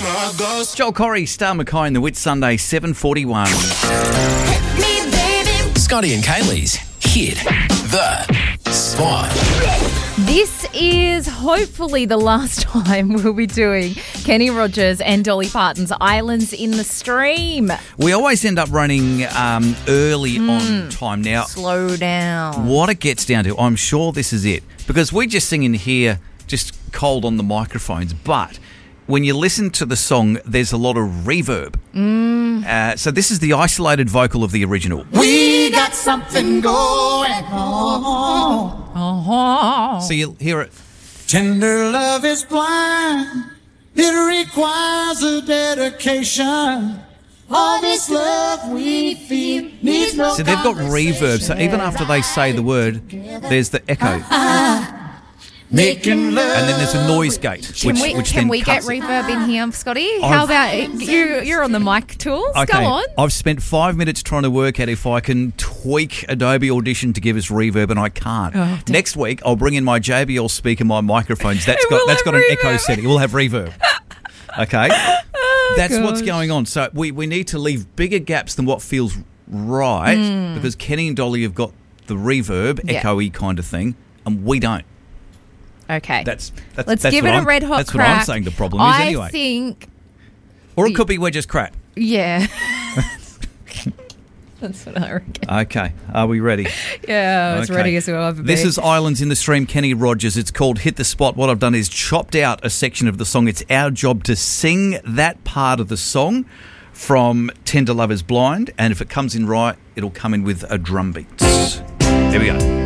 I'm a ghost. Joel Corey, Star McCoy in the Whit Sunday, 7:41. Scotty and Kaylee's Hit the Spot. This is hopefully the last time we'll be doing Kenny Rogers and Dolly Parton's Islands in the Stream. We always end up running early on time now. Slow down. What it gets down to, I'm sure this is it, because we just sing in here just cold on the microphones, but when you listen to the song, there's a lot of reverb. So this is the isolated vocal of the original. We got something going on. So you'll hear it. Tender love is blind. It requires a dedication. All this love we feel needs no So they've got reverb, so even after they say the word, there's the echo. Making love. And then there's a noise gate, which Can then we get cuts it. reverb in here, Scotty? How about you're on the mic tools? Okay, Go on. I've spent 5 minutes trying to work out if I can tweak Adobe Audition to give us reverb, and I can't. Next week, I'll bring in my JBL speaker, my microphones. That's got an echo setting. We'll have reverb. Okay, that's what's going on. So we need to leave bigger gaps than what feels right, because Kenny and Dolly have got the reverb, echoey kind of thing, and we don't. Okay. Let's give it a red hot That's crack. what I'm saying the problem is anyway. I think... Or it could be we're just crap. Yeah. That's what I reckon. Okay, are we ready? Yeah, I was Okay. ready as well. This is Islands in the Stream, Kenny Rogers. It's called Hit the Spot. What I've done is chopped out a section of the song. It's our job to sing that part of the song from Tender Love is Blind, and if it comes in right, it'll come in with a drum beat. Here we go.